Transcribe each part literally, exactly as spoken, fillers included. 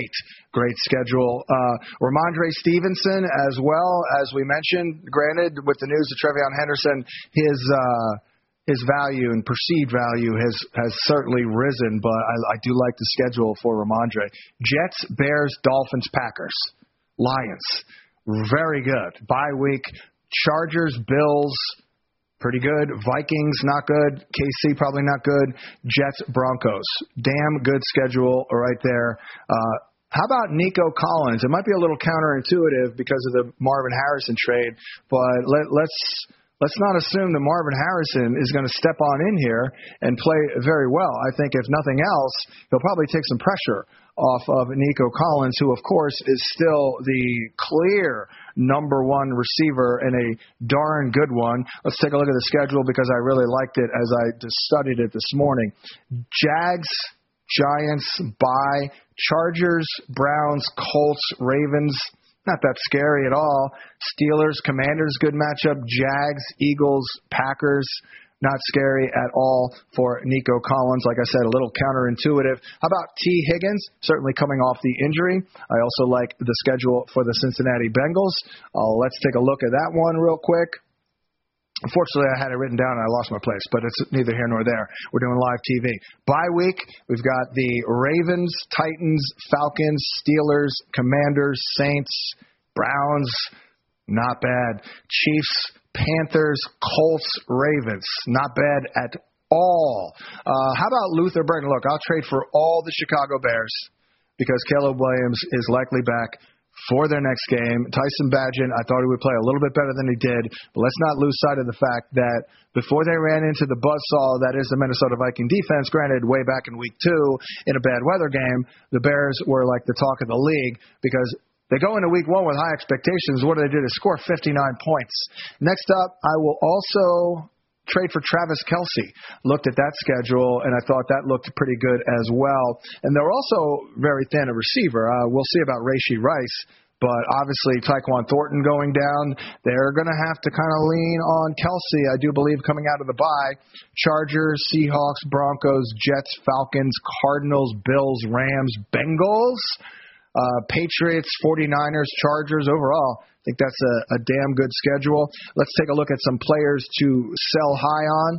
great, great schedule. Uh, Ramondre Stevenson, as well, as we mentioned, granted, with the news of Trevion Henderson, his uh, his value and perceived value has, has certainly risen, but I, I do like the schedule for Ramondre. Jets, Bears, Dolphins, Packers, Lions, very good. Bye week, Chargers, Bills, pretty good. Vikings, not good. K C, probably not good. Jets, Broncos, damn good schedule right there. Uh, how about Nico Collins? It might be a little counterintuitive because of the Marvin Harrison trade, but let, let's let's not assume that Marvin Harrison is going to step on in here and play very well. I think if nothing else, he'll probably take some pressure off of Nico Collins, who, of course, is still the clear number one receiver and a darn good one. Let's take a look at the schedule because I really liked it as I just studied it this morning. Jags, Giants, bye. Chargers, Browns, Colts, Ravens. Not that scary at all. Steelers, Commanders, good matchup. Jags, Eagles, Packers. Not scary at all for Nico Collins. Like I said, a little counterintuitive. How about T. Higgins? Certainly coming off the injury. I also like the schedule for the Cincinnati Bengals. Uh, let's take a look at that one real quick. Unfortunately, I had it written down and I lost my place, but it's neither here nor there. We're doing live T V. Bye week, we've got the Ravens, Titans, Falcons, Steelers, Commanders, Saints, Browns. Not bad. Chiefs, Panthers, Colts, Ravens. Not bad at all. Uh, how about Luther Burden? Look, I'll trade for all the Chicago Bears because Caleb Williams is likely back for their next game. Tyson Bagent, I thought he would play a little bit better than he did, but let's not lose sight of the fact that before they ran into the buzzsaw that is the Minnesota Viking defense, granted way back in week two in a bad weather game, the Bears were like the talk of the league because they go into week one with high expectations. What do they do? They score fifty-nine points. Next up, I will also trade for Travis Kelce. Looked at that schedule, and I thought that looked pretty good as well. And they're also very thin a receiver. Uh, we'll see about Rashee Rice, but obviously Tyquan Thornton going down, they're going to have to kind of lean on Kelce, I do believe, coming out of the bye. Chargers, Seahawks, Broncos, Jets, Falcons, Cardinals, Bills, Rams, Bengals. Uh, Patriots, forty-niners, Chargers. Overall, I think that's a, a damn good schedule. Let's take a look at some players to sell high on.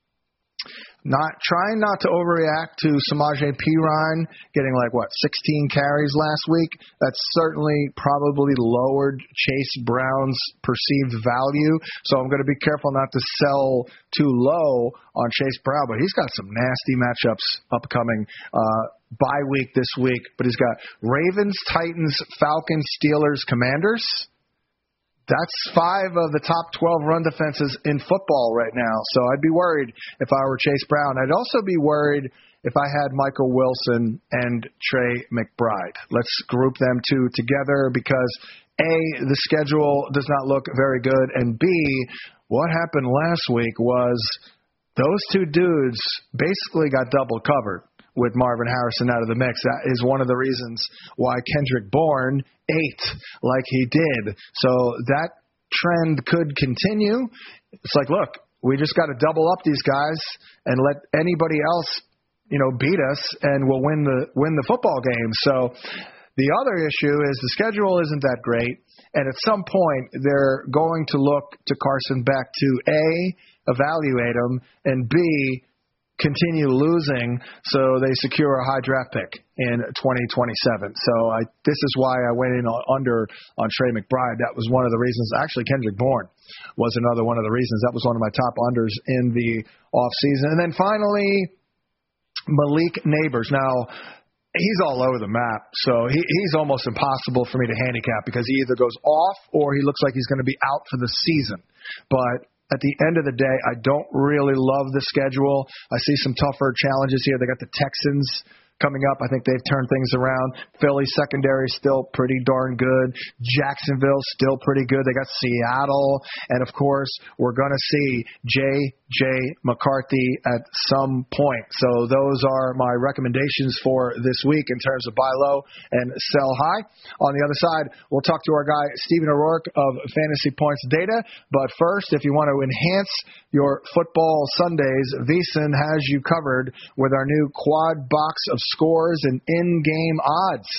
Not trying not to overreact to Samaje Perine getting like what sixteen carries last week. That's certainly probably lowered Chase Brown's perceived value. So I'm going to be careful not to sell too low on Chase Brown, but he's got some nasty matchups upcoming. Uh, bye week this week, but he's got Ravens, Titans, Falcons, Steelers, Commanders. That's five of the top twelve run defenses in football right now. So I'd be worried if I were Chase Brown. I'd also be worried if I had Michael Wilson and Trey McBride. Let's group them two together because, A, the schedule does not look very good, and B, what happened last week was those two dudes basically got double covered with Marvin Harrison out of the mix. That is one of the reasons why Kendrick Bourne ate like he did. So that trend could continue. It's like, look, we just got to double up these guys and let anybody else, you know, beat us, and we'll win the win the football game. So the other issue is the schedule isn't that great, and at some point they're going to look to Carson Beck to A, evaluate him, and B, continue losing so they secure a high draft pick in twenty twenty-seven. So I, this is why I went in on, under on Trey McBride. That was one of the reasons. Actually, Kendrick Bourne was another one of the reasons. That was one of my top unders in the offseason. And then finally, Malik Neighbors. Now, he's all over the map, so he, he's almost impossible for me to handicap because he either goes off or he looks like he's going to be out for the season. But at the end of the day, I don't really love the schedule. I see some tougher challenges here. They got the Texans coming up. I think they've turned things around. Philly secondary still pretty darn good. Jacksonville still pretty good. They got Seattle. And, of course, we're going to see J J. McCarthy at some point. So those are my recommendations for this week in terms of buy low and sell high. On the other side, we'll talk to our guy Stephen O'Rourke of Fantasy Points Data. But first, if you want to enhance your football Sundays, VSiN has you covered with our new quad box of scores and in-game odds.